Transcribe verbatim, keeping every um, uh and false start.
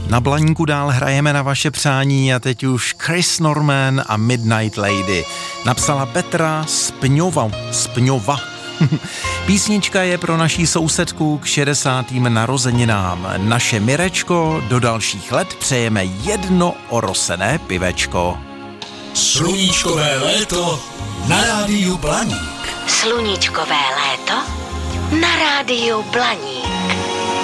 Na Blaníku dál hrajeme na vaše přání a teď už Chris Norman a Midnight Lady. Napsala Petra Spňova. Spňova. Písnička je pro naší sousedku k šedesátým narozeninám. Naše Mirečko do dalších let přejeme jedno orosené pivečko. Sluníčkové léto na rádiu Blaník. Sluníčkové léto na rádiu Blaník.